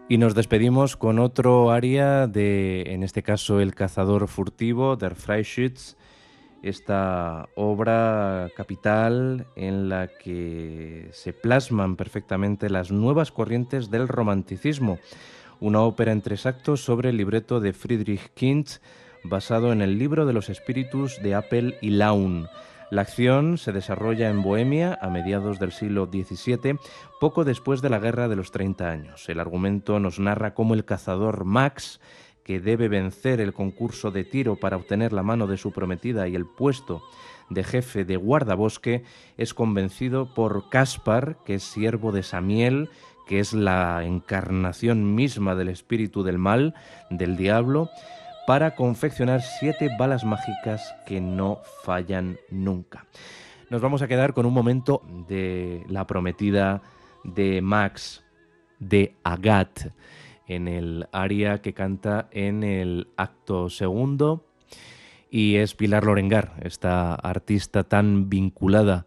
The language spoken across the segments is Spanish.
Y nos despedimos con otro aria de, en este caso, El cazador furtivo, Der Freischütz, esta obra capital en la que se plasman perfectamente las nuevas corrientes del romanticismo, una ópera en 3 actos sobre el libreto de Friedrich Kinz, basado en el libro de los espíritus de Apel y Laun. La acción se desarrolla en Bohemia a mediados del siglo XVII, poco después de la Guerra de los 30 años. El argumento nos narra cómo el cazador Max, que debe vencer el concurso de tiro para obtener la mano de su prometida y el puesto de jefe de guardabosque, es convencido por Caspar, que es siervo de Samiel, que es la encarnación misma del espíritu del mal, del diablo, para confeccionar 7 balas mágicas que no fallan nunca. Nos vamos a quedar con un momento de la prometida de Max, de Agathe, en el aria que canta en el acto segundo, y es Pilar Lorengar, esta artista tan vinculada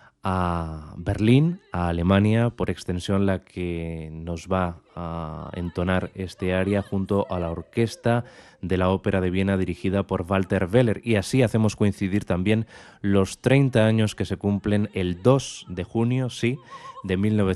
a Berlín, a Alemania, por extensión la que nos va a entonar este aria junto a la orquesta de la Ópera de Viena dirigida por Walter Weller. Y así hacemos coincidir también los 30 años que se cumplen el 2 de junio, sí, de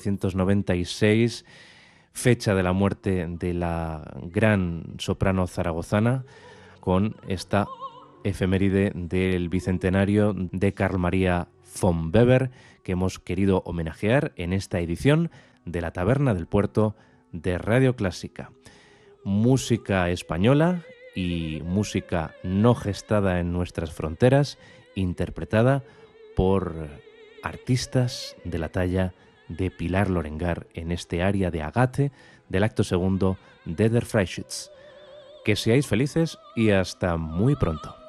1996, fecha de la muerte de la gran soprano zaragozana, con esta efeméride del bicentenario de Carl Maria von Weber, que hemos querido homenajear en esta edición de La Taberna del Puerto de Radio Clásica. Música española y música no gestada en nuestras fronteras, interpretada por artistas de la talla de Pilar Lorengar en este aria de Agathe del acto segundo de Der Freischütz. Que seáis felices y hasta muy pronto.